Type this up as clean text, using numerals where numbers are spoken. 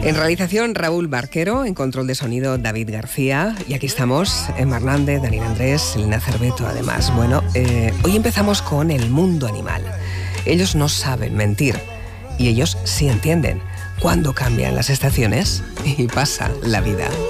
En realización, Raúl Barquero. En control de sonido, David García. Y aquí estamos, Emma Hernández, Daniel Andrés, Elena Cerveto, además. Bueno, hoy empezamos con el mundo animal. Ellos no saben mentir y ellos sí entienden cuándo cambian las estaciones y pasa la vida.